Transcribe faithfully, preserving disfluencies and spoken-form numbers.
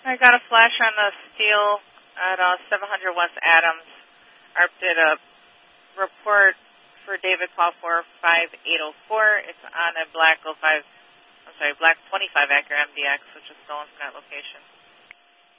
I got a flash on the steel at uh, seven hundred West Adams. A R P did a report for David Paul four five eight oh four. It's on a black oh five, I'm sorry, black twenty-five Acura M D X, which is stolen from that location.